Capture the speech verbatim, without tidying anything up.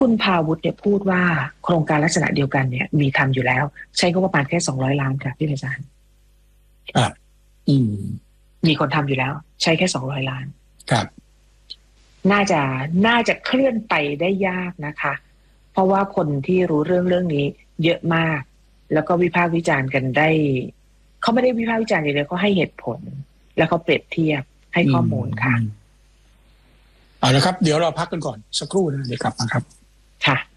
คุณภาวุฒิเนี่ยพูดว่าโครงการลักษณะเดียวกันเนี่ยมีทำอยู่แล้วใช้งบประมาณแค่สองร้อยล้านค่ะพี่ไพศาลครับอืมมีคนทำอยู่แล้วใช้แค่สองร้อยล้านครับน่าจะน่าจะเคลื่อนไปได้ยากนะคะเพราะว่าคนที่รู้เรื่องเรื่องนี้เยอะมากแล้วก็วิพากษ์วิจารณ์กันได้เขาไม่ได้วิพากษ์วิจารณ์อย่างเดียวเขาให้เหตุผลแล้วเขาเปรียบเทียบให้ข้อมูลค่ะเอาละครับเดี๋ยวเราพักกันก่อนสักครู่นะเดี๋ยวกลับมาครับค่ะ